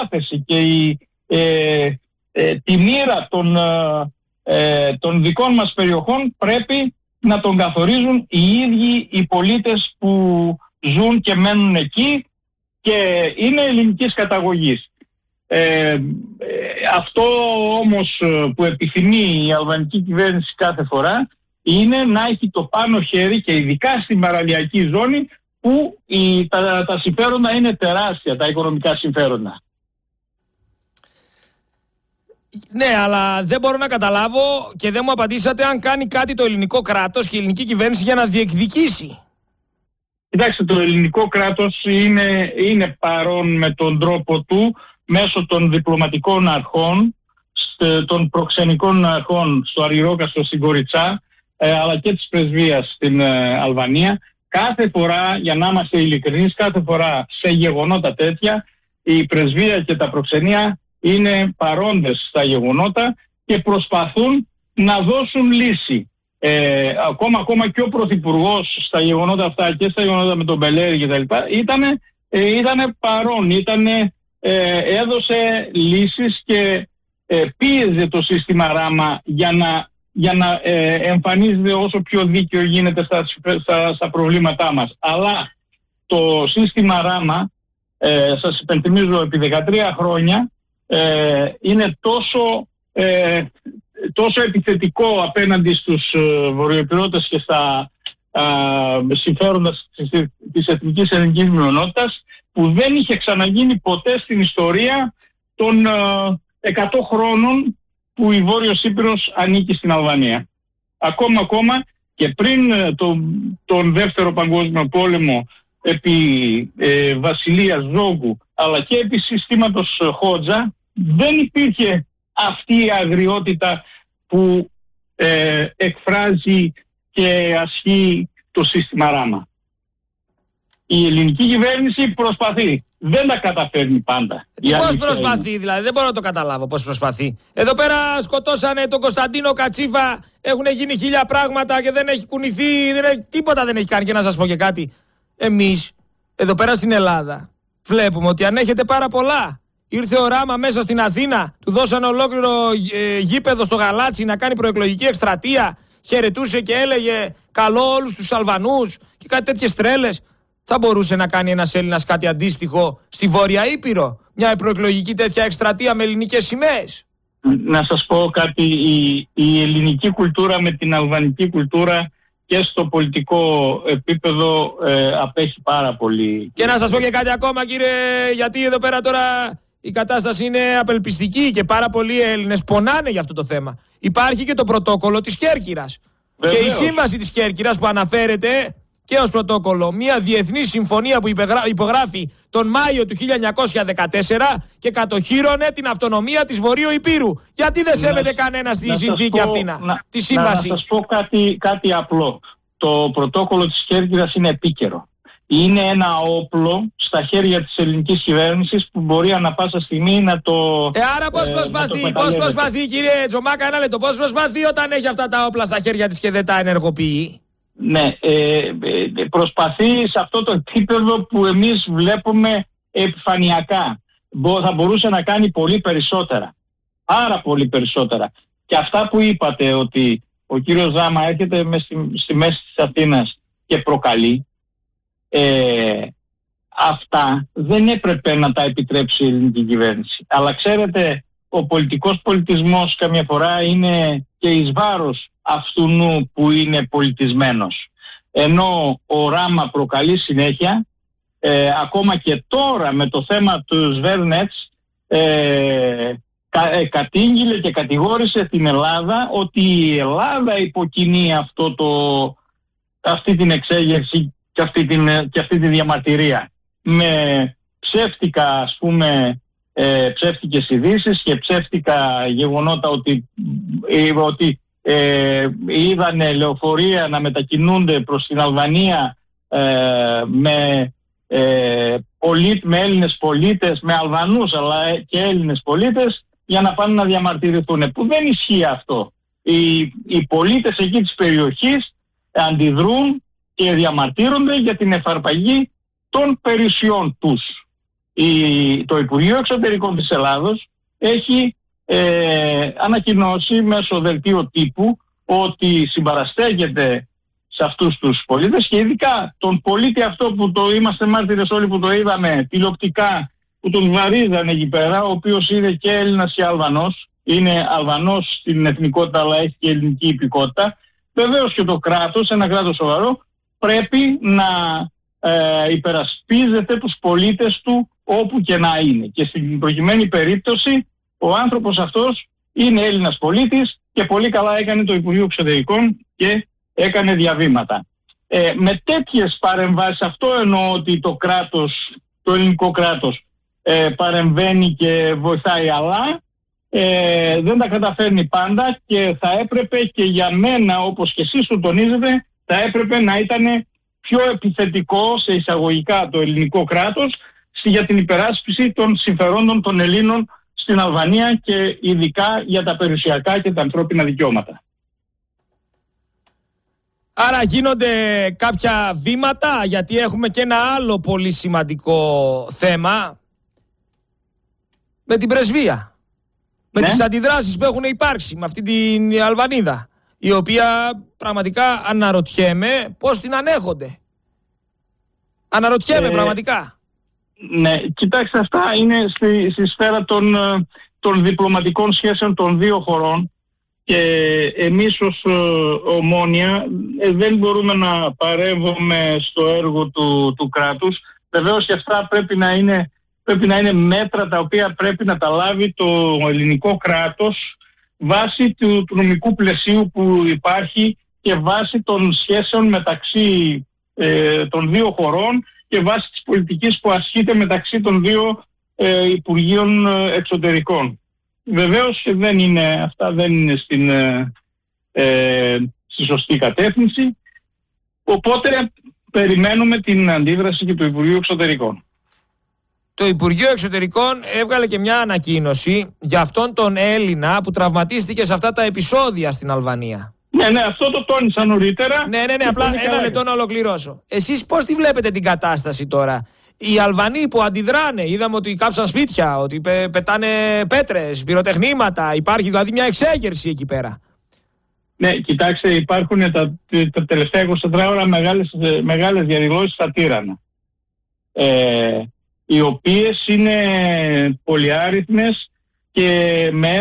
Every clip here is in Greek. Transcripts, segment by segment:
διάθεση και τη μοίρα των δικών μας περιοχών πρέπει να τον καθορίζουν οι ίδιοι οι πολίτες που ζουν και μένουν εκεί και είναι ελληνικής καταγωγής. Αυτό όμως που επιθυμεί η αλβανική κυβέρνηση κάθε φορά είναι να έχει το πάνω χέρι, και ειδικά στην παραλιακή ζώνη που τα συμφέροντα είναι τεράστια, τα οικονομικά συμφέροντα. Ναι, αλλά δεν μπορώ να καταλάβω και δεν μου απαντήσατε αν κάνει κάτι το ελληνικό κράτος και η ελληνική κυβέρνηση για να διεκδικήσει. Κοιτάξτε, το ελληνικό κράτος είναι παρόν με τον τρόπο του μέσω των διπλωματικών αρχών, των προξενικών αρχών στο Αργυρόκαστρο, στην Κοριτσά, αλλά και της πρεσβείας στην Αλβανία. Κάθε φορά, για να είμαστε ειλικρινείς, κάθε φορά σε γεγονότα τέτοια η πρεσβεία και τα προξενία είναι παρόντες στα γεγονότα και προσπαθούν να δώσουν λύση. Ακόμα και ο Πρωθυπουργός στα γεγονότα αυτά και στα γεγονότα με τον Μπελέρη και τα λοιπά ήταν παρόν, έδωσε λύσεις και πίεζε το σύστημα Ράμα για να εμφανίζεται όσο πιο δίκαιο γίνεται στα προβλήματά μας. Αλλά το σύστημα Ράμα, σας υπενθυμίζω, επί 13 χρόνια είναι τόσο επιθετικό απέναντι στους βορειοϊπηρώτες και στα συμφέροντα της εθνικής ελληνικής μειονότητας, που δεν είχε ξαναγίνει ποτέ στην ιστορία των 100 χρόνων που η Βόρειος Ήπειρος ανήκει στην Αλβανία. Ακόμα και πριν τον Δεύτερο Παγκόσμιο Πόλεμο, επί Βασιλείας Ζόγκου αλλά και επί συστήματος Χότζα, δεν υπήρχε αυτή η αγριότητα που εκφράζει και ασχεί το σύστημα Ράμα. Η ελληνική κυβέρνηση προσπαθεί. Δεν τα καταφέρνει πάντα. Πώς προσπαθεί δηλαδή, δεν μπορώ να το καταλάβω πώς προσπαθεί. Εδώ πέρα σκοτώσανε τον Κωνσταντίνο Κατσίφα, έχουν γίνει 1000 πράγματα και δεν έχει κουνηθεί, τίποτα δεν έχει κάνει. Και να σας πω και κάτι, εμείς εδώ πέρα στην Ελλάδα βλέπουμε ότι ανέχεται πάρα πολλά. Ήρθε ο Ράμα μέσα στην Αθήνα, του δώσανε ολόκληρο γήπεδο στο Γαλάτσι να κάνει προεκλογική εκστρατεία, χαιρετούσε και έλεγε καλό όλους τους Αλβανούς και κάτι τέτοιες τρέλες. Θα μπορούσε να κάνει ένας Έλληνας κάτι αντίστοιχο στη Βόρεια Ήπειρο, μια προεκλογική τέτοια εκστρατεία με ελληνικές σημαίες? Να σας πω κάτι, η ελληνική κουλτούρα με την αλβανική κουλτούρα και στο πολιτικό επίπεδο απέχει πάρα πολύ. Και να σας πω και κάτι ακόμα, κύριε, γιατί εδώ πέρα τώρα η κατάσταση είναι απελπιστική και πάρα πολλοί Έλληνες πονάνε για αυτό το θέμα. Υπάρχει και το πρωτόκολλο της Κέρκυρας. Βεβαίως. Και η σύμβαση της Κέρκυρας που αναφέρεται και ως πρωτόκολλο, μια διεθνή συμφωνία που υπογράφει τον Μάιο του 1914 και κατοχύρωνε την αυτονομία της Βορείου Υπήρου. Γιατί δεν σέβεται κανένα στη συνθήκη αυτή, τη σύμβαση? Να σας πω κάτι απλό. Το πρωτόκολλο της Κέρκυρας είναι επίκαιρο. Είναι ένα όπλο στα χέρια της ελληνικής κυβέρνησης που μπορεί ανά πάσα στιγμή να το άρα πώς προσπαθεί, κύριε Τζομάκα, ένα λεπτό, πώς προσπαθεί όταν έχει αυτά τα όπλα στα χέρια της και δεν τα ενεργοποιεί? Ναι, προσπαθεί σε αυτό το επίπεδο που εμείς βλέπουμε επιφανειακά. Θα μπορούσε να κάνει πολύ περισσότερα. Άρα πολύ περισσότερα. Και αυτά που είπατε, ότι ο κύριος Ράμα έρχεται στη μέση της Αθήνας και προκαλεί, αυτά δεν έπρεπε να τα επιτρέψει η ελληνική κυβέρνηση. Αλλά ξέρετε, ο πολιτικός πολιτισμός καμιά φορά είναι και εις βάρος αυτού που είναι πολιτισμένος. Ενώ ο Ράμα προκαλεί συνέχεια, ακόμα και τώρα με το θέμα του Σβέρνετς, κατήγγειλε και κατηγόρησε την Ελλάδα ότι η Ελλάδα υποκινεί αυτή την εξέγερση και αυτή τη διαμαρτυρία με ψεύτικα, ας πούμε, ψεύτικες ειδήσεις και ψεύτικα γεγονότα ότι είδανε λεωφορεία να μετακινούνται προς την Αλβανία με Έλληνες πολίτες, με Αλβανούς αλλά και Έλληνες πολίτες, για να πάνε να διαμαρτυρηθούν. Που δεν ισχύει αυτό. Οι πολίτες εκεί της περιοχής αντιδρούν και διαμαρτύρονται για την εφαρπαγή των περιουσιών τους. το Υπουργείο Εξωτερικών της Ελλάδος έχει ανακοινώσει μέσω δελτίου τύπου ότι συμπαραστέκεται σε αυτούς τους πολίτες και ειδικά τον πολίτη αυτό που το είμαστε μάρτυρες όλοι που το είδαμε τηλεοπτικά, που τον βαρίζανε εκεί πέρα, ο οποίος είναι και Έλληνας και Αλβανός, είναι Αλβανός στην εθνικότητα αλλά έχει και ελληνική υπηκότητα. Βεβαίως και το κράτος, ένα κράτος σοβαρό, πρέπει να υπερασπίζεται τους πολίτες του όπου και να είναι. Και στην προκειμένη περίπτωση ο άνθρωπος αυτός είναι Έλληνας πολίτης και πολύ καλά έκανε το Υπουργείο Εξωτερικών και έκανε διαβήματα. Με τέτοιες παρεμβάσεις, αυτό εννοώ ότι το κράτος, το ελληνικό κράτος παρεμβαίνει και βοηθάει, αλλά δεν τα καταφέρνει πάντα και θα έπρεπε και για μένα, όπως και εσείς το τονίζετε, θα έπρεπε να ήταν πιο επιθετικό σε εισαγωγικά το ελληνικό κράτος για την υπεράσπιση των συμφερόντων των Ελλήνων στην Αλβανία και ειδικά για τα περιουσιακά και τα ανθρώπινα δικαιώματα. Άρα γίνονται κάποια βήματα, γιατί έχουμε και ένα άλλο πολύ σημαντικό θέμα με την πρεσβεία. Με τις αντιδράσεις που έχουν υπάρξει με αυτή την Αλβανίδα, η οποία πραγματικά αναρωτιέμαι πώς την ανέχονται. Αναρωτιέμαι πραγματικά. Ναι, κοιτάξτε, αυτά είναι στη σφαίρα των διπλωματικών σχέσεων των δύο χωρών και εμείς ως Ομόνοια δεν μπορούμε να παρέμβουμε στο έργο του κράτους. Βεβαίως και αυτά πρέπει να είναι μέτρα τα οποία πρέπει να τα λάβει το ελληνικό κράτος βάσει του νομικού πλαισίου που υπάρχει και βάσει των σχέσεων μεταξύ των δύο χωρών και βάσει της πολιτικής που ασκείται μεταξύ των δύο Υπουργείων Εξωτερικών. Βεβαίως αυτά δεν είναι στη σωστή κατεύθυνση, οπότε περιμένουμε την αντίδραση και του Υπουργείου Εξωτερικών. Το Υπουργείο Εξωτερικών έβγαλε και μια ανακοίνωση για αυτόν τον Έλληνα που τραυματίστηκε σε αυτά τα επεισόδια στην Αλβανία. Ναι, αυτό το τόνισα νωρίτερα. Ναι, απλά ένα λεπτό να ολοκληρώσω. Εσείς πώς τη βλέπετε την κατάσταση τώρα? Οι Αλβανοί που αντιδράνε, είδαμε ότι κάψαν σπίτια, ότι πετάνε πέτρες, πυροτεχνήματα, υπάρχει δηλαδή μια εξέγερση εκεί πέρα. Ναι, κοιτάξτε, υπάρχουν τα τελευταία 24 ώρα μεγάλες διαδηλώσεις στα Τύρανα, οι οποίες είναι πολυάριθμες και με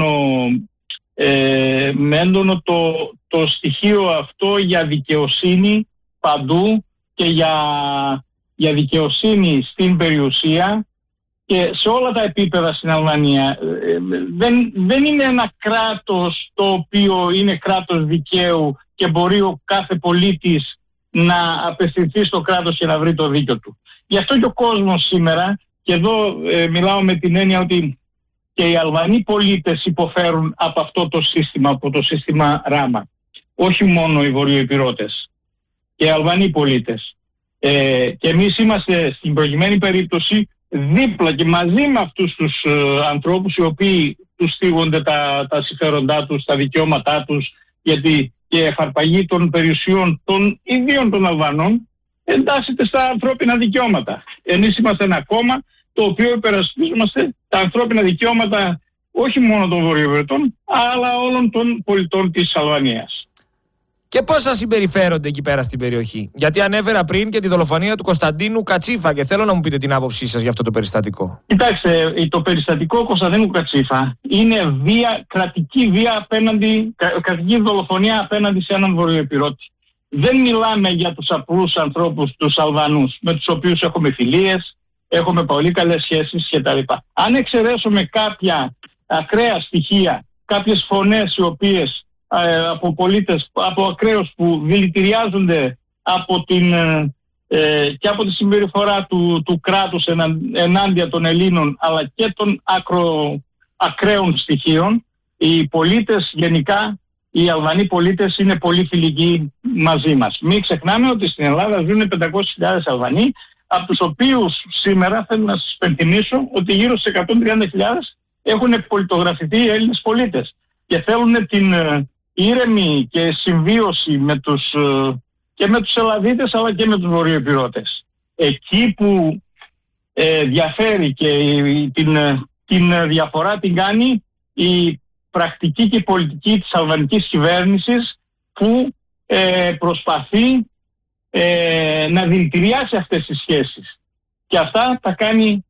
έντονο το στοιχείο αυτό για δικαιοσύνη παντού και για δικαιοσύνη στην περιουσία και σε όλα τα επίπεδα στην Αλβανία. Δεν είναι ένα κράτος το οποίο είναι κράτος δικαίου και μπορεί ο κάθε πολίτης να απευθυνθεί στο κράτος και να βρει το δίκιο του. Γι' αυτό και ο κόσμος σήμερα, και εδώ μιλάω με την έννοια ότι και οι Αλβανοί πολίτες υποφέρουν από αυτό το σύστημα, από το σύστημα Ράμα. Όχι μόνο οι βορειοϊπηρώτες, και οι Αλβανοί πολίτες. Και εμείς είμαστε στην προηγουμένη περίπτωση δίπλα και μαζί με αυτούς τους ανθρώπους οι οποίοι τους θίγονται τα συμφέροντά τους, τα δικαιώματά τους, γιατί και εφαρπαγή των περιουσιών των ιδίων των Αλβανών εντάσσεται στα ανθρώπινα δικαιώματα. Εμείς είμαστε ένα κόμμα το οποίο υπερασπίζομαστε τα ανθρώπινα δικαιώματα όχι μόνο των Βορειοϊπηρετών, αλλά όλων των πολιτών της Αλβανίας. Και πώς θα συμπεριφέρονται εκεί πέρα στην περιοχή? Γιατί ανέφερα πριν και τη δολοφονία του Κωνσταντίνου Κατσίφα και θέλω να μου πείτε την άποψή σας για αυτό το περιστατικό. Κοιτάξτε, το περιστατικό Κωνσταντίνου Κατσίφα είναι κρατική δολοφονία απέναντι σε έναν Βορειοϊπηρώτη. Δεν μιλάμε για τους απλούς ανθρώπους, τους Αλβανούς, με τους οποίους έχουμε φιλίες, έχουμε πολύ καλές σχέσεις κτλ. Αν εξαιρέσουμε κάποια ακραία στοιχεία, κάποιες φωνές οι οποίες από πολίτες, από ακραίους που δηλητηριάζονται και από τη συμπεριφορά του κράτους ενάντια των Ελλήνων αλλά και των ακραίων στοιχείων, οι πολίτες γενικά, οι Αλβανοί πολίτες είναι πολύ φιλικοί μαζί μας. Μην ξεχνάμε ότι στην Ελλάδα ζουν 500.000 Αλβανοί, από τους οποίους σήμερα θέλω να σας υπενθυμίσω ότι γύρω στις 130.000 έχουν πολιτογραφηθεί οι Έλληνες πολίτες και θέλουν την ήρεμη και συμβίωση και με τους Ελλαδίτες αλλά και με τους Βορειοϊπηρώτες. Εκεί που διαφέρει και την διαφορά την κάνει η πρακτική και η πολιτική της αλβανικής κυβέρνησης, που προσπαθεί να δηλητηριάσει αυτές τις σχέσεις. Και αυτά τα κάνει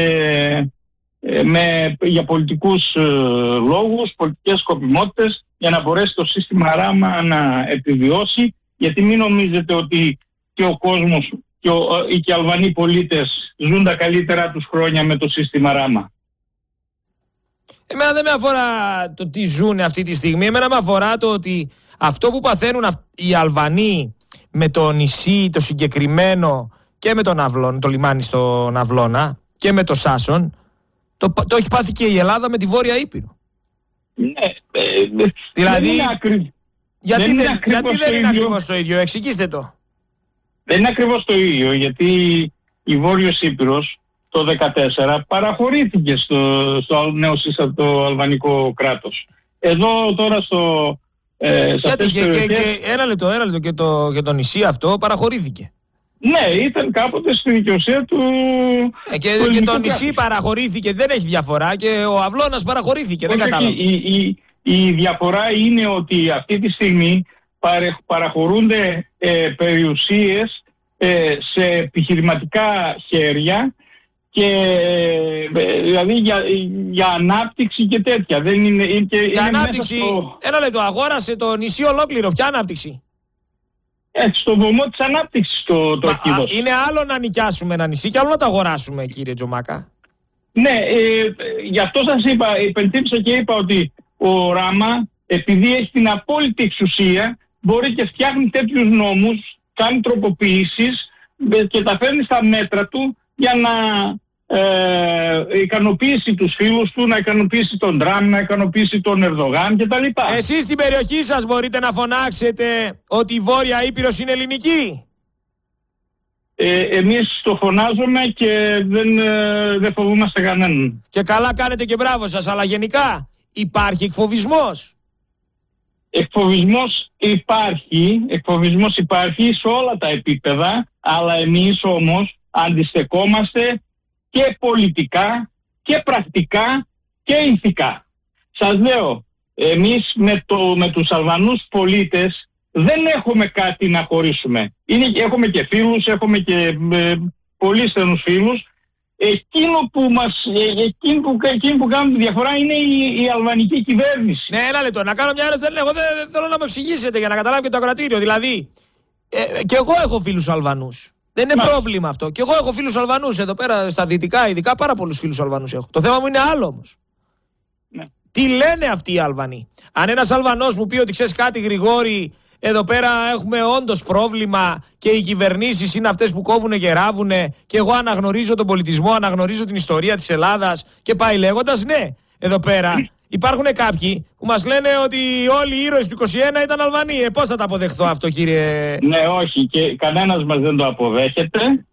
για πολιτικούς λόγους, πολιτικές σκοπιμότητες, για να μπορέσει το σύστημα Ράμα να επιβιώσει, γιατί μην νομίζετε ότι και ο κόσμος και οι Αλβανοί πολίτες ζουν τα καλύτερα τους χρόνια με το σύστημα Ράμα. Εμένα δεν με αφορά το τι ζουν αυτή τη στιγμή. Εμένα με αφορά το ότι αυτό που παθαίνουν οι Αλβανοί με το νησί το συγκεκριμένο και με τον Αυλώνα, το λιμάνι στον Αυλώνα και με το Σάσον, το έχει πάθει και η Ελλάδα με τη Βόρεια Ήπειρο. Ναι, δηλαδή, γιατί δεν είναι ίδιο. ακριβώς το ίδιο, εξηγήστε το. Δεν είναι ακριβώς το ίδιο, γιατί η Βόρειος Ήπειρος το 2014 παραχωρήθηκε στο νέο σύστατο αλβανικό κράτος. Εδώ τώρα γιατί και ένα λεπτό και το νησί αυτό παραχωρήθηκε. Ναι, ήταν κάποτε στη δικαιοσία του. Και το νησί παραχωρήθηκε, δεν έχει διαφορά, και ο Αυλώνας παραχωρήθηκε, δεν κατάλαβα. Η διαφορά είναι ότι αυτή τη στιγμή παραχωρούνται περιουσίες σε επιχειρηματικά χέρια, και δηλαδή για ανάπτυξη και τέτοια. Δεν είναι, για ανάπτυξη, ένα λεπτό, αγόρασε το νησί ολόκληρο, ποια ανάπτυξη? Στο βωμό της ανάπτυξης το εκείδος. Είναι άλλο να νοικιάσουμε ένα νησί και άλλο να το αγοράσουμε, κύριε Τζομάκα. Ναι, γι' αυτό σας υπενθύμισα και είπα ότι ο Ράμα, επειδή έχει την απόλυτη εξουσία, μπορεί και φτιάχνει τέτοιους νόμους, κάνει τροποποιήσεις και τα φέρνει στα μέτρα του για να ικανοποιήσει τους φίλους του, να ικανοποιήσει τον Τραμπ, να ικανοποιήσει τον Ερδογάν κτλ. Εσείς στην περιοχή σας μπορείτε να φωνάξετε ότι η Βόρεια Ήπειρος είναι ελληνική? Εμείς το φωνάζουμε και δεν φοβούμαστε κανέναν. Και καλά κάνετε και μπράβο σας, αλλά γενικά υπάρχει εκφοβισμός? Εκφοβισμός υπάρχει σε όλα τα επίπεδα, αλλά εμείς όμως αντιστεκόμαστε και πολιτικά και πρακτικά και ηθικά. Σας λέω, εμείς με τους Αλβανούς πολίτες δεν έχουμε κάτι να χωρίσουμε. Έχουμε και φίλους, έχουμε και πολύ στενούς φίλους. Εκείνο που κάνουν τη διαφορά είναι η αλβανική κυβέρνηση. Ναι, ένα λεπτό, να κάνω μια ερώτηση. Εγώ δεν θέλω να μου εξηγήσετε για να καταλάβει και το ακροατήριο. Δηλαδή, και εγώ έχω φίλους Αλβανούς. Δεν είναι πρόβλημα αυτό. Και εγώ έχω φίλους Αλβανούς εδώ πέρα στα δυτικά, ειδικά πάρα πολλούς φίλους Αλβανούς έχω. Το θέμα μου είναι άλλο όμως. Ναι. Τι λένε αυτοί οι Αλβανοί? Αν ένας Αλβανός μου πει ότι ξέρεις κάτι, Γρηγόρη, εδώ πέρα έχουμε όντως πρόβλημα και οι κυβερνήσεις είναι αυτές που κόβουνε και ράβουνε, και εγώ αναγνωρίζω τον πολιτισμό, αναγνωρίζω την ιστορία της Ελλάδας και πάει λέγοντας, ναι, εδώ πέρα υπάρχουν κάποιοι που μας λένε ότι όλοι οι ήρωες του 21 ήταν Αλβανοί. Πώς θα το αποδεχθώ αυτό, κύριε? Ναι, όχι, και κανένας μας δεν το αποδέχεται.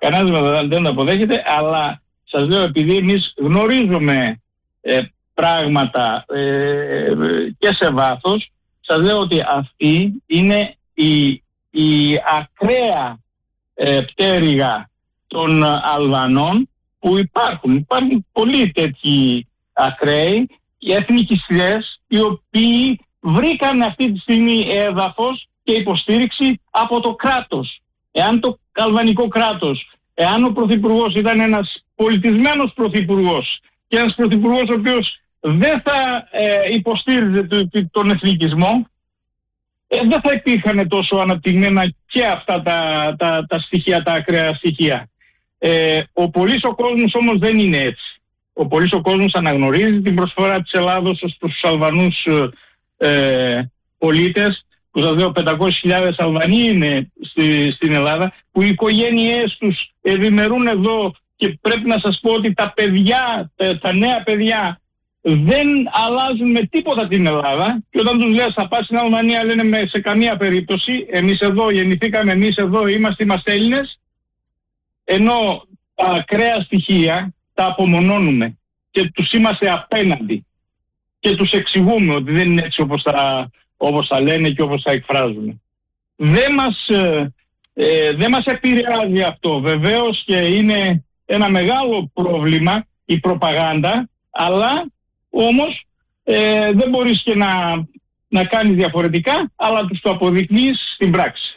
Αλλά σας λέω, επειδή εμείς γνωρίζουμε πράγματα και σε βάθος, σας λέω ότι αυτή είναι η ακραία πτέρυγα των Αλβανών που υπάρχουν. Υπάρχουν πολλοί τέτοιοι ακραίοι, οι εθνικιστές, οι οποίοι βρήκαν αυτή τη στιγμή έδαφος και υποστήριξη από το κράτος. Εάν το αλβανικό κράτος, εάν ο πρωθυπουργός ήταν ένας πολιτισμένος πρωθυπουργός και ένας πρωθυπουργός ο οποίος δεν θα υποστήριζε τον εθνικισμό, δεν θα υπήρχαν τόσο αναπτυγμένα και αυτά τα στοιχεία, τα ακραία στοιχεία. Ο πολύς ο κόσμος όμως δεν είναι έτσι. Ο πολύς ο κόσμος αναγνωρίζει την προσφορά της Ελλάδος ως προς τους Αλβανούς πολίτες, που σας λέω 500.000 Αλβανοί είναι στην Ελλάδα, που οι οικογένειές τους ευημερούν εδώ, και πρέπει να σας πω ότι τα παιδιά, τα νέα παιδιά δεν αλλάζουν με τίποτα την Ελλάδα, και όταν τους λες θα πας στην Αλβανία λένε σε καμία περίπτωση, εμείς εδώ γεννηθήκαμε, εμείς εδώ είμαστε Έλληνες, ενώ τα ακραία στοιχεία τα απομονώνουμε και τους είμαστε απέναντι και τους εξηγούμε ότι δεν είναι έτσι όπως τα λένε και όπως τα εκφράζουν. Δεν μας επηρεάζει αυτό. Βεβαίως και είναι ένα μεγάλο πρόβλημα η προπαγάνδα, αλλά όμως δεν μπορείς και να κάνεις διαφορετικά, αλλά τους το αποδεικνύεις στην πράξη.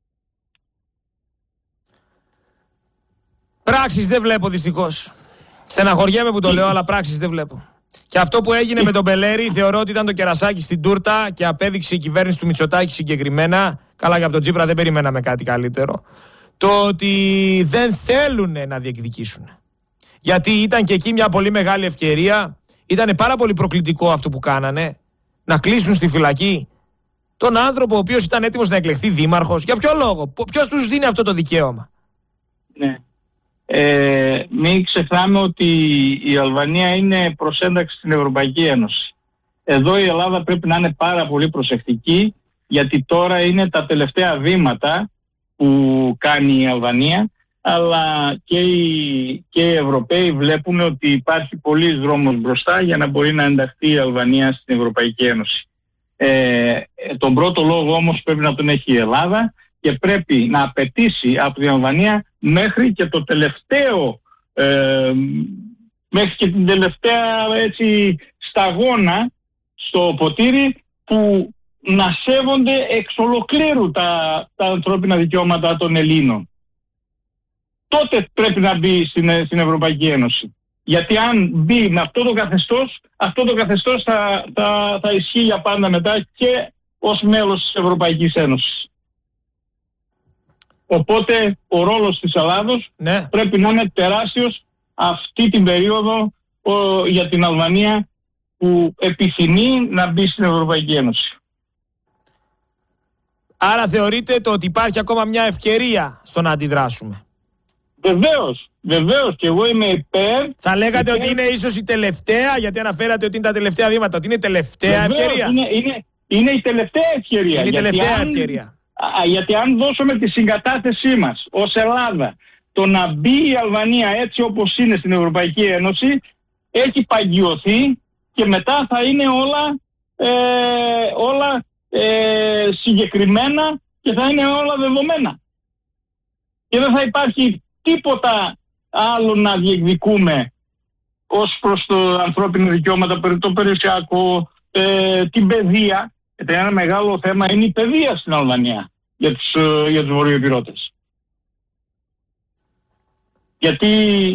Πράξεις δεν βλέπω δυστυχώς. Στεναχωριέμαι που το λέω, αλλά πράξεις δεν βλέπω. Και αυτό που έγινε με τον Μπελέρη θεωρώ ότι ήταν το κερασάκι στην τούρτα και απέδειξε η κυβέρνηση του Μητσοτάκη συγκεκριμένα. Καλά, και από τον Τσίπρα δεν περιμέναμε κάτι καλύτερο. Το ότι δεν θέλουν να διεκδικήσουν. Γιατί ήταν και εκεί μια πολύ μεγάλη ευκαιρία. Ήταν πάρα πολύ προκλητικό αυτό που κάνανε. Να κλείσουν στη φυλακή τον άνθρωπο ο οποίος ήταν έτοιμος να εκλεχθεί δήμαρχος. Για ποιο λόγο, ποιος τους δίνει αυτό το δικαίωμα? Ναι. Μην ξεχνάμε ότι η Αλβανία είναι προς ένταξη στην Ευρωπαϊκή Ένωση. Εδώ η Ελλάδα πρέπει να είναι πάρα πολύ προσεκτική, γιατί τώρα είναι τα τελευταία βήματα που κάνει η Αλβανία, αλλά και οι Ευρωπαίοι βλέπουν ότι υπάρχει πολλής δρόμος μπροστά για να μπορεί να ενταχθεί η Αλβανία στην Ευρωπαϊκή Ένωση. Τον πρώτο λόγο όμως πρέπει να τον έχει η Ελλάδα και πρέπει να απαιτήσει από την Αλβανία μέχρι και το τελευταίο, μέχρι και την τελευταία έτσι, σταγόνα στο ποτήρι, που να σέβονται εξ ολοκλήρου τα ανθρώπινα δικαιώματα των Ελλήνων. Τότε πρέπει να μπει στην Ευρωπαϊκή Ένωση. Γιατί αν μπει με αυτό το καθεστώς θα ισχύει για πάντα μετά και ως μέλος της Ευρωπαϊκής Ένωσης. Οπότε ο ρόλος της Ελλάδος πρέπει να είναι τεράστιος αυτή την περίοδο για την Αλβανία που επιθυμεί να μπει στην Ευρωπαϊκή Ένωση. Άρα θεωρείτε το ότι υπάρχει ακόμα μια ευκαιρία στο να αντιδράσουμε? Βεβαίως και εγώ είμαι υπέρ. Θα λέγατε ότι είναι ίσως η τελευταία, γιατί αναφέρατε ότι είναι τα τελευταία βήματα, ότι είναι η τελευταία ευκαιρία? Είναι η τελευταία ευκαιρία. Είναι η τελευταία ευκαιρία. Γιατί αν δώσουμε τη συγκατάθεσή μας ως Ελλάδα, το να μπει η Αλβανία έτσι όπως είναι στην Ευρωπαϊκή Ένωση, έχει παγιωθεί και μετά θα είναι όλα συγκεκριμένα και θα είναι όλα δεδομένα. Και δεν θα υπάρχει τίποτα άλλο να διεκδικούμε ως προς το ανθρώπινο δικαιώματα, το περιουσιακό, την παιδεία. Γιατί ένα μεγάλο θέμα είναι η παιδεία στην Αλβανία για τους βορειοϊπηρώτες. Γιατί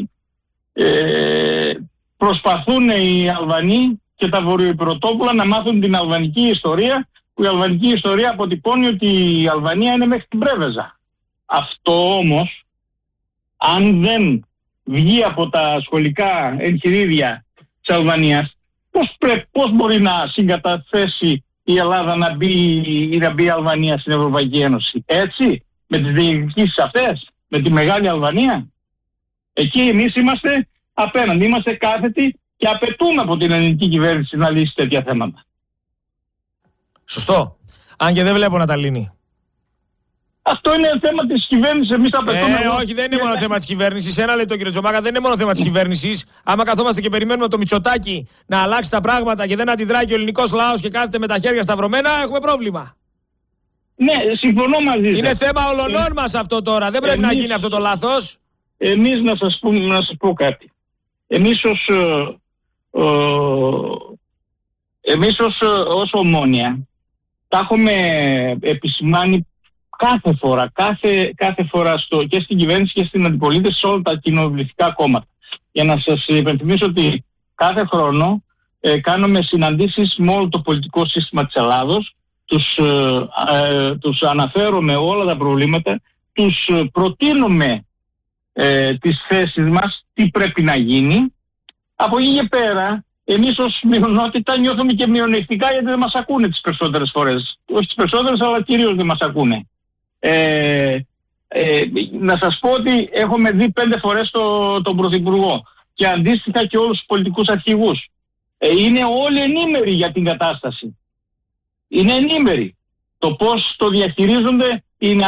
προσπαθούν οι Αλβανοί και τα βορειοϊπειρωτόπουλα να μάθουν την αλβανική ιστορία, που η αλβανική ιστορία αποτυπώνει ότι η Αλβανία είναι μέχρι την Πρέβεζα. Αυτό όμως, αν δεν βγει από τα σχολικά εγχειρίδια της Αλβανίας, πώς μπορεί να συγκαταθέσει η Ελλάδα να μπει η Αλβανία στην Ευρωπαϊκή Ένωση? Έτσι, με τις διεκδικήσεις αυτές, με τη μεγάλη Αλβανία? Εκεί εμείς είμαστε απέναντι, είμαστε κάθετοι και απαιτούμε από την ελληνική κυβέρνηση να λύσει τέτοια θέματα. Σωστό. Αν και δεν βλέπω να τα λύνει. Αυτό είναι θέμα της κυβέρνησης. Εμείς τα απαιτούμε. Όχι, δεν είναι μόνο θέμα της κυβέρνησης. Ένα λεπτό, κύριε Τζομάκα, δεν είναι μόνο θέμα της κυβέρνησης. Άμα καθόμαστε και περιμένουμε το Μητσοτάκη να αλλάξει τα πράγματα και δεν αντιδράει και ο ελληνικός λαός και κάθεται με τα χέρια σταυρωμένα, έχουμε πρόβλημα. Ναι, συμφωνώ μαζί σας. Είναι θέμα ολονών μας αυτό τώρα. Δεν πρέπει να γίνει αυτό το λάθος. Εμείς να σας πω κάτι. Εμείς ως Ομόνια τα έχουμε επισημάνει κάθε φορά και στην κυβέρνηση και στην αντιπολίτευση, σε όλα τα κοινοβουλευτικά κόμματα. Για να σας υπενθυμίσω ότι κάθε χρόνο κάνουμε συναντήσεις με όλο το πολιτικό σύστημα της Ελλάδος, τους αναφέρουμε όλα τα προβλήματα, τους προτείνουμε τις θέσεις μας, τι πρέπει να γίνει. Από εκεί και πέρα, εμείς ως μειονότητα νιώθουμε και μειονεκτικά, γιατί δεν μας ακούνε τις περισσότερες φορές. Όχι τις περισσότερες, αλλά κυρίως δεν μας ακούνε. Να σας πω ότι έχουμε δει 5 φορές τον Πρωθυπουργό και αντίστοιχα και όλους τους πολιτικούς αρχηγούς. Είναι όλοι ενήμεροι για την κατάσταση. Είναι ενήμεροι. Το πώς το διαχειρίζονται είναι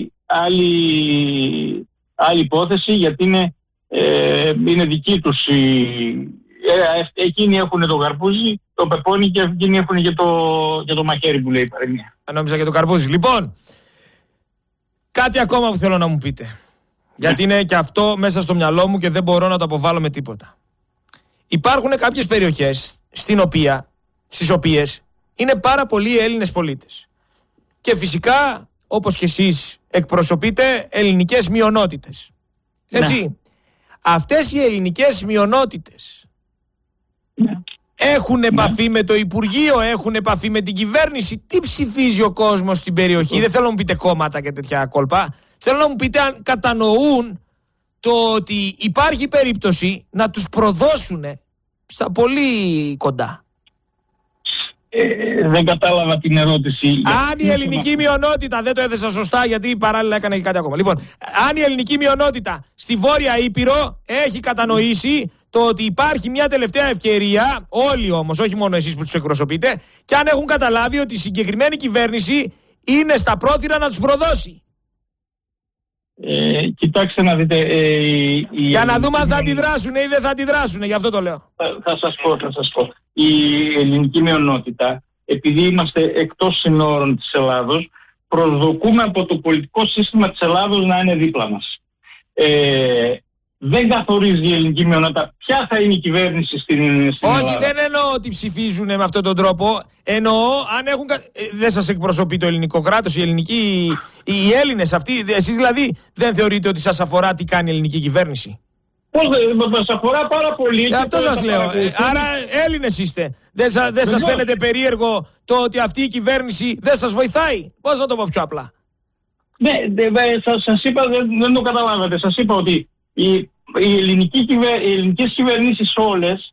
άλλη υπόθεση, γιατί είναι δική τους. Εκείνοι έχουν το καρπούζι, το πεπόνι, και εκείνοι έχουν και το μαχαίρι που λέει η παροιμία. Νόμιζα και το καρπούζι. Λοιπόν, κάτι ακόμα που θέλω να μου πείτε. Γιατί είναι και αυτό μέσα στο μυαλό μου και δεν μπορώ να το αποβάλω με τίποτα. Υπάρχουν κάποιες περιοχές στις οποίες είναι πάρα πολλοί Έλληνες πολίτες. Και φυσικά, όπως και εσείς εκπροσωπείτε, ελληνικές μειονότητες. Έτσι. Ναι. Αυτές οι ελληνικές μειονότητες έχουν επαφή με το Υπουργείο, έχουν επαφή με την κυβέρνηση. Τι ψηφίζει ο κόσμος στην περιοχή? Δεν θέλω να μου πείτε κόμματα και τέτοια κόλπα. Θέλω να μου πείτε αν κατανοούν το ότι υπάρχει περίπτωση να τους προδώσουν στα πολύ κοντά. Δεν κατάλαβα την ερώτηση. Αν η ελληνική μειονότητα, δεν το έθεσα σωστά γιατί παράλληλα έκανε και κάτι ακόμα. Λοιπόν, αν η ελληνική μειονότητα στη Βόρεια Ήπειρο έχει κατανοήσει το ότι υπάρχει μια τελευταία ευκαιρία, όλοι όμως, όχι μόνο εσείς που τους εκπροσωπείτε, και αν έχουν καταλάβει ότι η συγκεκριμένη κυβέρνηση είναι στα πρόθυρα να τους προδώσει. Κοιτάξτε να δείτε. Για να δούμε αν θα αντιδράσουν ή δεν θα αντιδράσουν, γι' αυτό το λέω. Θα σας πω. Η ελληνική μειονότητα, επειδή είμαστε εκτός συνόρων της Ελλάδος, προσδοκούμε από το πολιτικό σύστημα της Ελλάδος να είναι δίπλα μας. Δεν καθορίζει η ελληνική μειονότητα ποια θα είναι η κυβέρνηση στην Ελλάδα. Όχι, δεν εννοώ ότι ψηφίζουν με αυτόν τον τρόπο. Εννοώ αν έχουν. Δεν σας εκπροσωπεί το ελληνικό κράτος, οι Έλληνες αυτοί. Εσείς δηλαδή δεν θεωρείτε ότι σας αφορά τι κάνει η ελληνική κυβέρνηση? Πώς μας αφορά πάρα πολύ. Αυτό σας λέω. Άρα Έλληνες είστε. Δεν σας φαίνεται περίεργο το ότι αυτή η κυβέρνηση δεν σας βοηθάει? Πώς να το πω πιο απλά? Ναι, σας είπα, δεν το καταλάβατε. Σας είπα ότι οι ελληνικές κυβερνήσεις όλες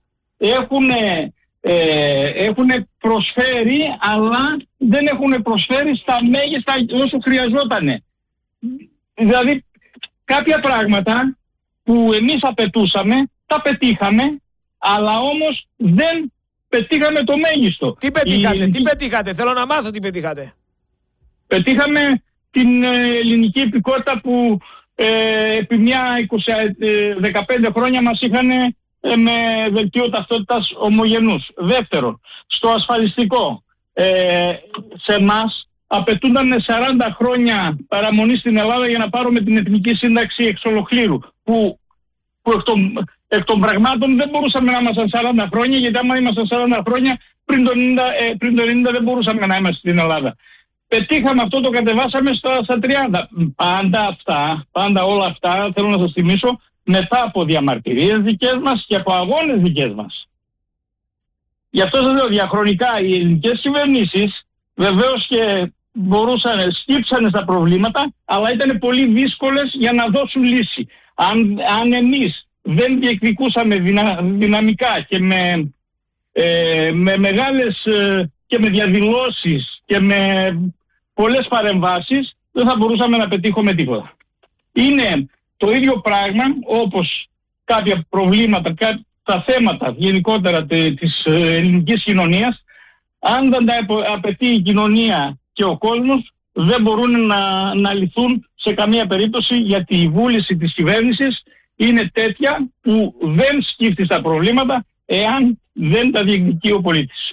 έχουν προσφέρει, αλλά δεν έχουν προσφέρει στα μέγιστα όσο χρειαζότανε. Δηλαδή κάποια πράγματα που εμείς απαιτούσαμε, τα πετύχαμε, αλλά όμως δεν πετύχαμε το μέγιστο. Τι πετύχατε, θέλω να μάθω τι πετύχατε. Πετύχαμε την ελληνική υπηκότητα που επί 15 χρόνια μας είχαν με δελτίο ταυτότητας ομογενούς. Δεύτερον, στο ασφαλιστικό, σε εμάς απαιτούνταν 40 χρόνια παραμονή στην Ελλάδα για να πάρουμε την εθνική σύνταξη εξ ολοκλήρου, που εκ των πραγμάτων δεν μπορούσαμε να είμαστε 40 χρόνια, γιατί άμα ήμασταν 40 χρόνια πριν το 90 δεν μπορούσαμε να είμαστε στην Ελλάδα. Πετύχαμε αυτό, το κατεβάσαμε στα 30. Πάντα όλα αυτά, θέλω να σας θυμίσω, μετά από διαμαρτυρίες δικές μας και από αγώνες δικές μας. Γι' αυτό σας λέω, διαχρονικά οι ελληνικές κυβερνήσεις βεβαίως και σκύψανε στα προβλήματα, αλλά ήταν πολύ δύσκολες για να δώσουν λύση. Αν εμείς δεν διεκδικούσαμε δυναμικά και με μεγάλες και με διαδηλώσεις και με πολλές παρεμβάσεις, δεν θα μπορούσαμε να πετύχουμε τίποτα. Είναι το ίδιο πράγμα όπως κάποια προβλήματα, τα θέματα γενικότερα της ελληνικής κοινωνίας, αν δεν τα απαιτεί η κοινωνία και ο κόσμος, δεν μπορούν να λυθούν σε καμία περίπτωση, γιατί η βούληση της κυβέρνησης είναι τέτοια που δεν σκύφτει στα προβλήματα εάν δεν τα διεκδικεί ο πολίτης.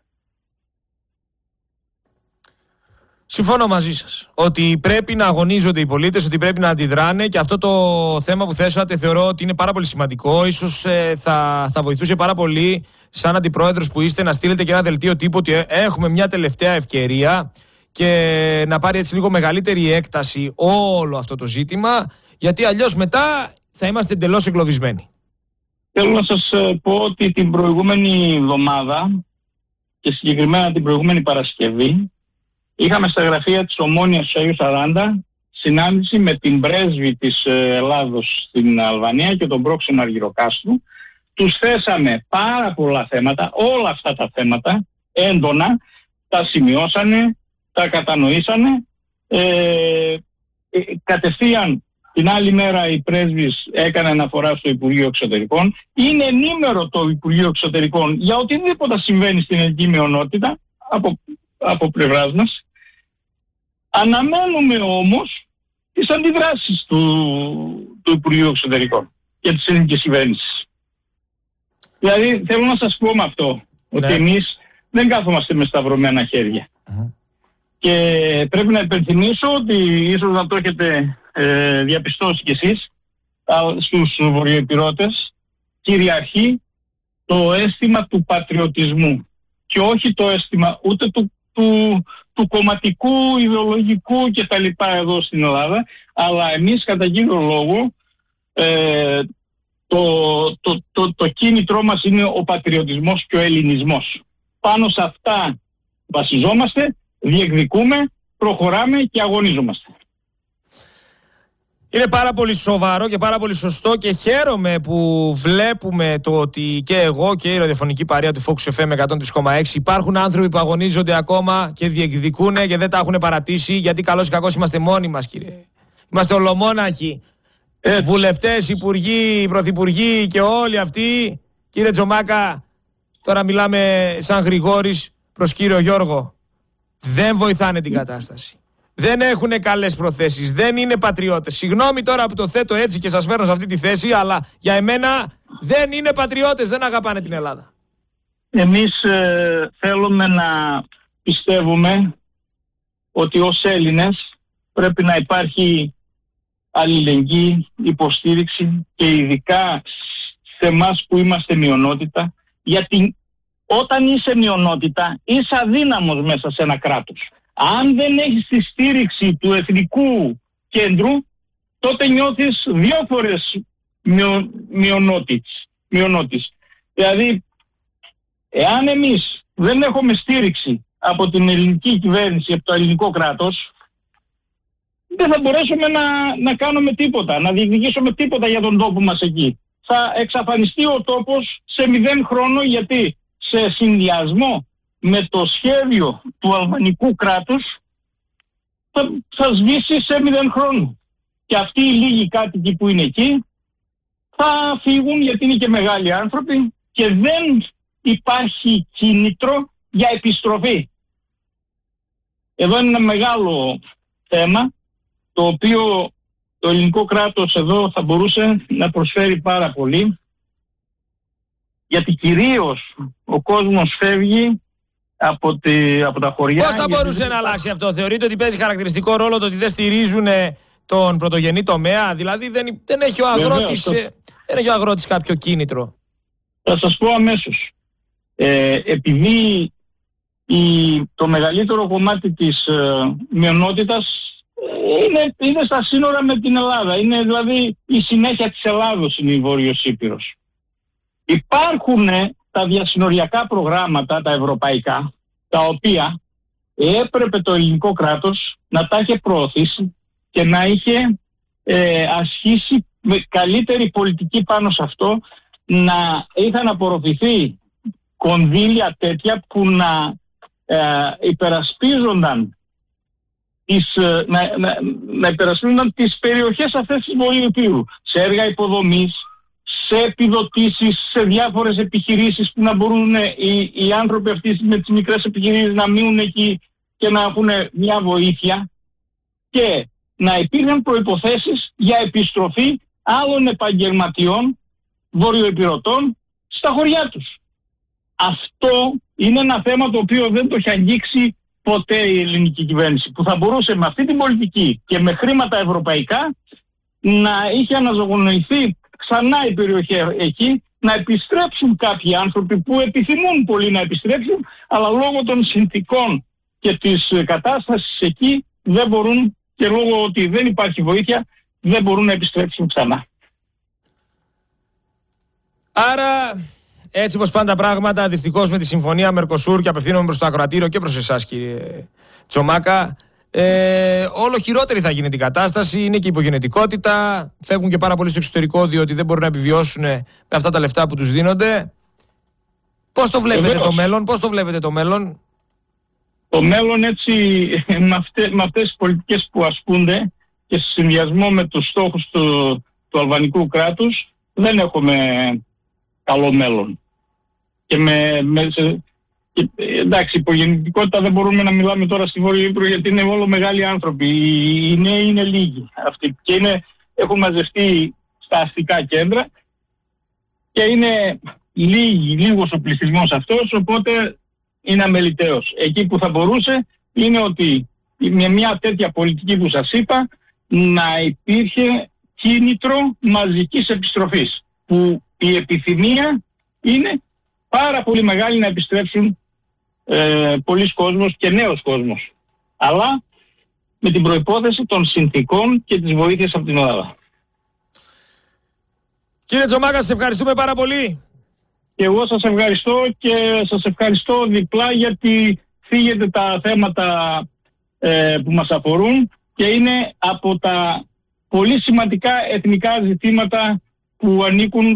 Συμφωνώ μαζί σας ότι πρέπει να αγωνίζονται οι πολίτες, ότι πρέπει να αντιδράνε, και αυτό το θέμα που θέσατε θεωρώ ότι είναι πάρα πολύ σημαντικό. Ίσως θα βοηθούσε πάρα πολύ σαν αντιπρόεδρος που είστε να στείλετε και ένα δελτίο τύπου ότι έχουμε μια τελευταία ευκαιρία και να πάρει έτσι λίγο μεγαλύτερη έκταση όλο αυτό το ζήτημα, γιατί αλλιώς μετά θα είμαστε εντελώς εγκλωβισμένοι. Θέλω να σας πω ότι την προηγούμενη εβδομάδα και συγκεκριμένα την προηγούμενη Παρασκευή είχαμε στα γραφεία της Ομόνοιας του Αγίου Σαράντα συνάντηση με την πρέσβη της Ελλάδος στην Αλβανία και τον πρόξενο Αργυροκάστρου. Τους θέσαμε πάρα πολλά θέματα, όλα αυτά τα θέματα έντονα, τα σημειώσανε, τα κατανοήσανε. Κατευθείαν την άλλη μέρα η πρέσβης έκανε αναφορά στο Υπουργείο Εξωτερικών. Είναι ενήμερο το Υπουργείο Εξωτερικών για οτιδήποτε συμβαίνει στην ελληνική μειονότητα από πλευράς μας. Αναμένουμε όμως τις αντιδράσεις του Υπουργείου Εξωτερικών και της ελληνικής κυβέρνησης. Δηλαδή θέλω να σας πω με αυτό, ότι εμείς δεν κάθομαστε με σταυρωμένα χέρια. Και πρέπει να υπενθυμίσω ότι ίσως να το έχετε διαπιστώσει κι εσείς, στους βορειοϊπηρώτες κυριαρχεί το αίσθημα του πατριωτισμού και όχι το αίσθημα ούτε του κομματικού, ιδεολογικού και τα λοιπά εδώ στην Ελλάδα, αλλά εμείς κατά κύριο λόγο το κίνητρό μας είναι ο πατριωτισμός και ο ελληνισμός. Πάνω σε αυτά βασιζόμαστε, διεκδικούμε, προχωράμε και αγωνίζομαστε. Είναι πάρα πολύ σοβαρό και πάρα πολύ σωστό και χαίρομαι που βλέπουμε το ότι και εγώ και η ραδιοφωνική παρέα του Focus FM 103,6 υπάρχουν άνθρωποι που αγωνίζονται ακόμα και διεκδικούν και δεν τα έχουν παρατήσει, γιατί καλώς ή κακώς είμαστε μόνοι μας, κύριε. Είμαστε ολομόναχοι. Βουλευτές, υπουργοί, πρωθυπουργοί και όλοι αυτοί. Κύριε Τζομάκα, τώρα μιλάμε σαν Γρηγόρης προς κύριο Γιώργο. Δεν βοηθάνε την κατάσταση. Δεν έχουν καλές προθέσεις, δεν είναι πατριώτες. Συγγνώμη τώρα που το θέτω έτσι και σας φέρνω σε αυτή τη θέση, αλλά για εμένα δεν είναι πατριώτες, δεν αγαπάνε την Ελλάδα. Εμείς θέλουμε να πιστεύουμε ότι ως Έλληνες πρέπει να υπάρχει αλληλεγγύη, υποστήριξη και ειδικά σε εμάς που είμαστε μειονότητα, γιατί όταν είσαι μειονότητα είσαι αδύναμος μέσα σε ένα κράτος. Αν δεν έχεις τη στήριξη του εθνικού κέντρου, τότε νιώθεις δύο φορές μειονότης. Δηλαδή, εάν εμείς δεν έχουμε στήριξη από την ελληνική κυβέρνηση, από το ελληνικό κράτος, δεν θα μπορέσουμε να κάνουμε τίποτα, να διεκδικήσουμε τίποτα για τον τόπο μας εκεί. Θα εξαφανιστεί ο τόπος σε 0 χρόνο, γιατί σε συνδυασμό με το σχέδιο του αλβανικού κράτους θα σβήσει σε 0 χρόνο. Και αυτοί οι λίγοι κάτοικοι που είναι εκεί θα φύγουν, γιατί είναι και μεγάλοι άνθρωποι και δεν υπάρχει κίνητρο για επιστροφή. Εδώ είναι ένα μεγάλο θέμα, το οποίο το ελληνικό κράτος εδώ θα μπορούσε να προσφέρει πάρα πολύ, γιατί κυρίως ο κόσμος φεύγει από τα χωριά. Πώς θα μπορούσε να αλλάξει αυτό? Θεωρείτε ότι παίζει χαρακτηριστικό ρόλο το ότι δεν στηρίζουν τον πρωτογενή τομέα? Δηλαδή δεν έχει ο αγρότης κάποιο κίνητρο? Θα σας πω αμέσως. Επειδή το μεγαλύτερο κομμάτι της μειονότητας είναι στα σύνορα με την Ελλάδα. Είναι δηλαδή η συνέχεια της Ελλάδος, είναι η Βόρειος Ήπειρος. Υπάρχουν τα διασυνοριακά προγράμματα, τα ευρωπαϊκά, τα οποία έπρεπε το ελληνικό κράτος να τα είχε προωθήσει και να είχε ασχίσει με καλύτερη πολιτική πάνω σε αυτό, να είχαν απορροφηθεί κονδύλια τέτοια που να υπερασπίζονταν τις περιοχές αυτές της Βορείου Ηπείρου, σε έργα υποδομής, σε επιδοτήσεις, σε διάφορες επιχειρήσεις που να μπορούν οι άνθρωποι αυτοί με τις μικρές επιχειρήσεις να μείνουν εκεί και να έχουν μια βοήθεια, και να υπήρχαν προϋποθέσεις για επιστροφή άλλων επαγγελματιών βορειοϊπειρωτών στα χωριά τους. Αυτό είναι ένα θέμα το οποίο δεν το έχει αγγίξει ποτέ η ελληνική κυβέρνηση, που θα μπορούσε με αυτή την πολιτική και με χρήματα ευρωπαϊκά να είχε αναζωογονηθεί ξανά η περιοχή εκεί, να επιστρέψουν κάποιοι άνθρωποι που επιθυμούν πολύ να επιστρέψουν, αλλά λόγω των συνθηκών και της κατάστασης εκεί δεν μπορούν, και λόγω ότι δεν υπάρχει βοήθεια δεν μπορούν να επιστρέψουν ξανά. Άρα, έτσι πως πάνε τα πράγματα, δυστυχώς με τη συμφωνία Μερκοσούρ, και απευθύνομαι προς το ακροατήριο και προς εσάς, κύριε Τζομάκα, όλο χειρότερη θα γίνει την κατάσταση. Είναι και η υπογενετικότητα. Φεύγουν και πάρα πολύ στο εξωτερικό, διότι δεν μπορούν να επιβιώσουν με αυτά τα λεφτά που τους δίνονται. Πώς το βλέπετε το μέλλον? Πώς το βλέπετε το μέλλον? Το μέλλον, έτσι, με αυτές τις πολιτικές που ασκούνται και σε συνδυασμό με τους στόχους του αλβανικού κράτους, δεν έχουμε καλό μέλλον. Και εντάξει, υπογεννητικότητα δεν μπορούμε να μιλάμε τώρα στη Βόρεια Ύπρο, γιατί είναι όλο μεγάλοι άνθρωποι. Οι νέοι είναι λίγοι αυτοί και έχουν μαζευτεί στα αστικά κέντρα και είναι λίγος ο πληθυσμός αυτός, οπότε είναι αμεληταίος. Εκεί που θα μπορούσε είναι ότι με μια τέτοια πολιτική που σας είπα, να υπήρχε κίνητρο μαζικής επιστροφής, που η επιθυμία είναι πάρα πολύ μεγάλη να επιστρέψουν πολλοί κόσμος και νέος κόσμος, αλλά με την προϋπόθεση των συνθήκων και της βοήθειας από την Ελλάδα. Κύριε Τζομάκα, σας ευχαριστούμε πάρα πολύ. Και εγώ σας ευχαριστώ, και σας ευχαριστώ διπλά, γιατί φύγετε τα θέματα που μας αφορούν και είναι από τα πολύ σημαντικά εθνικά ζητήματα που ανήκουν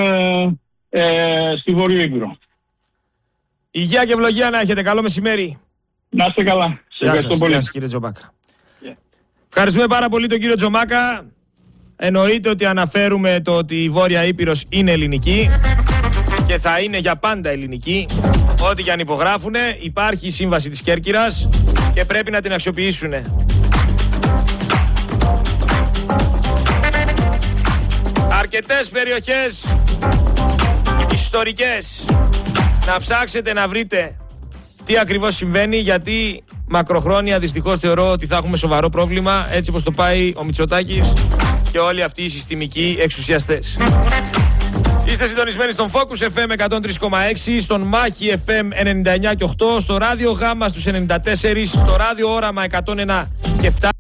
στη Βόρειο Ήπειρο. Υγεία και ευλογία να έχετε. Καλό μεσημέρι. Να είστε καλά. Σε ευχαριστώ πολύ. Γεια σας, κύριε Τζομάκα. Ευχαριστούμε πάρα πολύ τον κύριο Τζομάκα. Εννοείται ότι αναφέρουμε το ότι η Βόρεια Ήπειρος είναι ελληνική και θα είναι για πάντα ελληνική. Ό,τι και αν υπογράφουνε, υπάρχει η Σύμβαση της Κέρκυρας και πρέπει να την αξιοποιήσουν. Αρκετές περιοχές ιστορικές. Να ψάξετε να βρείτε τι ακριβώς συμβαίνει, γιατί μακροχρόνια δυστυχώς θεωρώ ότι θα έχουμε σοβαρό πρόβλημα, έτσι όπως το πάει ο Μητσοτάκης και όλοι αυτοί οι συστημικοί εξουσιαστές. Είστε συντονισμένοι στον Focus FM 103,6, στον Μάχη FM 99,8, στο Ράδιο Γάμα στους 94, στο Ράδιο Όραμα 101,7.